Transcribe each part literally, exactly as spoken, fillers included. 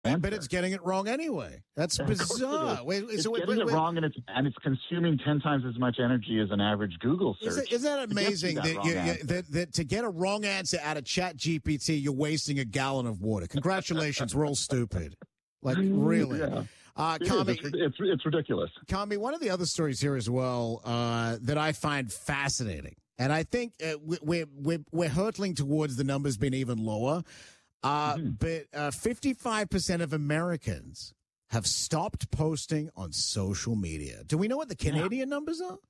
But it's getting it wrong anyway. That's bizarre. Wait, it's so wait, getting wait, wait. it wrong, and it's and it's consuming ten times as much energy as an average Google search. Isn't, isn't that amazing that, that, you, you, that, that to get a wrong answer out of Chat G P T, you're wasting a gallon of water? Congratulations, we're all stupid. Like, really? Yeah. Uh, it Kami, is. It's, it's, it's ridiculous. Kami, one of the other stories here as well uh, that I find fascinating, and I think uh, we're, we're, we're hurtling towards the numbers being even lower, uh, mm-hmm. but uh, fifty-five percent of Americans have stopped posting on social media. Do we know what the Canadian yeah. numbers are?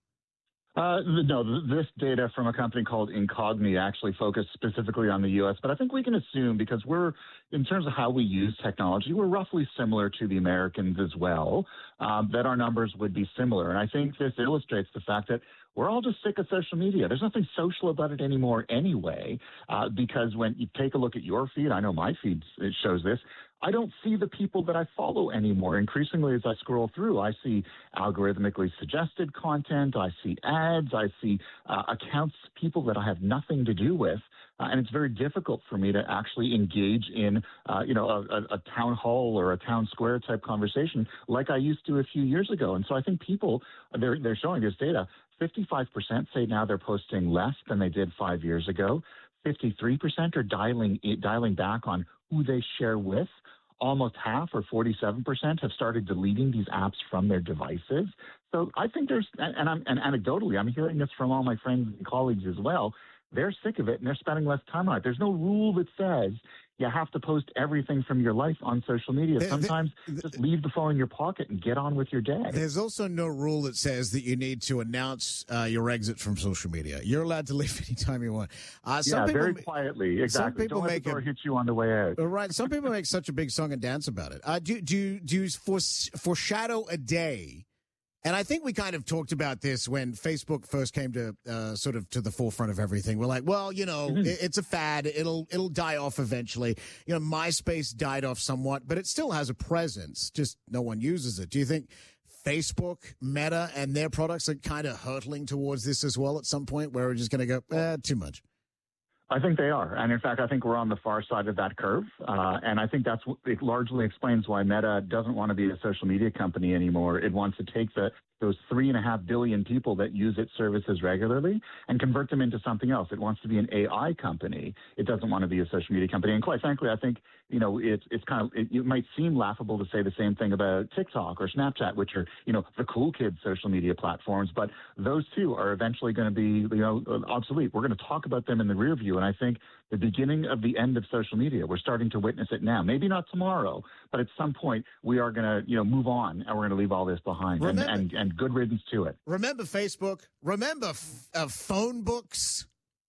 Uh, no, this data from a company called Incogni actually focused specifically on the U S, but I think we can assume, because we're, in terms of how we use technology, we're roughly similar to the Americans as well, um, that our numbers would be similar. And I think this illustrates the fact that we're all just sick of social media. There's nothing social about it anymore anyway, uh, because when you take a look at your feed, I know my feed it shows this, I don't see the people that I follow anymore. Increasingly, as I scroll through, I see algorithmically suggested content. I see ads. I see uh, accounts, people that I have nothing to do with. Uh, and it's very difficult for me to actually engage in, uh, you know, a, a, a town hall or a town square type conversation like I used to a few years ago. And so I think people, they're, they're showing this data, fifty-five percent say now they're posting less than they did five years ago. fifty-three percent are dialing dialing back on who they share with. Almost half, or forty-seven percent, have started deleting these apps from their devices. So I think there's, and, I'm, and anecdotally, I'm hearing this from all my friends and colleagues as well. They're sick of it, and they're spending less time on it. There's no rule that says you have to post everything from your life on social media. There, Sometimes there, just leave the phone in your pocket and get on with your day. There's also no rule that says that you need to announce uh, your exit from social media. You're allowed to leave anytime you want. Uh, some yeah, people, very quietly. Exactly. Some people Don't make let the door a, hit you on the way out. Right. Some people make such a big song and dance about it. Uh, do, do, do you foreshadow a day? And I think we kind of talked about this when Facebook first came to uh, sort of to the forefront of everything. We're like, well, you know, mm-hmm. it, it's a fad. It'll it'll die off eventually. You know, MySpace died off somewhat, but it still has a presence. Just no one uses it. Do you think Facebook, Meta, and their products are kind of hurtling towards this as well at some point, where we're just going to go, eh, too much? I think they are. And in fact, I think we're on the far side of that curve. Uh, and I think that's what it largely explains why Meta doesn't want to be a social media company anymore. It wants to take the those three and a half billion people that use its services regularly and convert them into something else. It wants to be an A I company. It doesn't want to be a social media company. And quite frankly, I think, you know, it's, it's kind of, it, it might seem laughable to say the same thing about TikTok or Snapchat, which are, you know, the cool kids social media platforms, but those two are eventually going to be, you know, obsolete. We're going to talk about them in the rear view. And I think the beginning of the end of social media, we're starting to witness it now. Maybe not tomorrow, but at some point we are going to, you know, move on and we're going to leave all this behind. Remember, and, and, and good riddance to it. Remember Facebook? Remember f- uh, phone books?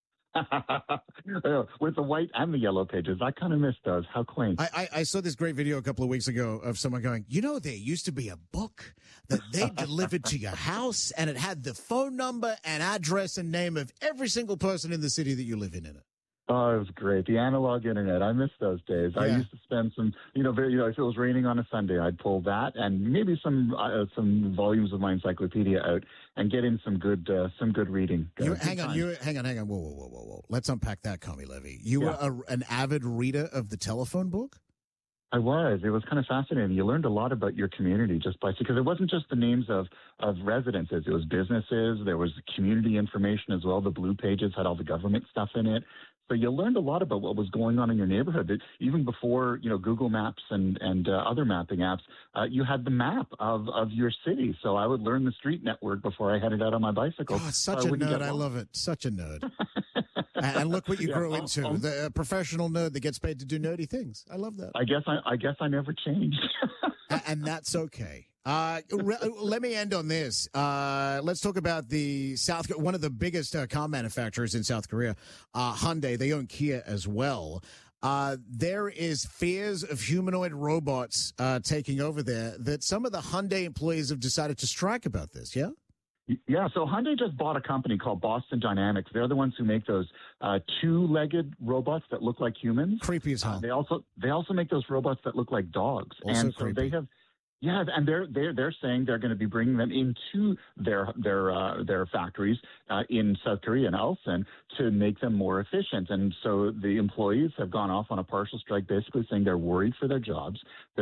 With the white and the yellow pages. I kind of miss those. How quaint. I, I, I saw this great video a couple of weeks ago of someone going, you know, there used to be a book that they delivered to your house, and it had the phone number and address and name of every single person in the city that you live in in it. Oh, it was great. The analog internet. I miss those days. Yeah. I used to spend some, you know, very, you know, if it was raining on a Sunday, I'd pull that and maybe some uh, some volumes of my encyclopedia out and get in some good uh, some good reading. Uh, you, hang on, you hang on, hang on. Whoa, whoa, whoa, whoa, whoa. Let's unpack that, Kami Levy. You yeah. were a, an avid reader of the telephone book? I was. It was kind of fascinating. You learned a lot about your community just by, because it wasn't just the names of, of residences. It was businesses. There was community information as well. The blue pages had all the government stuff in it. So you learned a lot about what was going on in your neighborhood. That even before, you know, Google Maps and and uh, other mapping apps, uh, you had the map of, of your city. So I would learn the street network before I headed out on my bicycle. Oh, it's such so a nerd. I love it. Such a nerd. And look what you yeah, grew into, um, the uh, professional nerd that gets paid to do nerdy things. I love that. I guess I, I guess I never changed. And that's okay. Uh, re- let me end on this. Uh, let's talk about the South, one of the biggest uh, car manufacturers in South Korea, uh, Hyundai. They own Kia as well. Uh, there is fears of humanoid robots uh, taking over there, that some of the Hyundai employees have decided to strike about this. Yeah. Yeah, so Hyundai just bought a company called Boston Dynamics. They're the ones who make those uh, two-legged robots that look like humans. Creepy as hell. Uh, they also they also make those robots that look like dogs. Also and so creepy. they have Yeah, and they're they're they're saying they're going to be bringing them into their their uh, their factories uh, in South Korea and Ulsan to make them more efficient. And so the employees have gone off on a partial strike, basically saying they're worried for their jobs.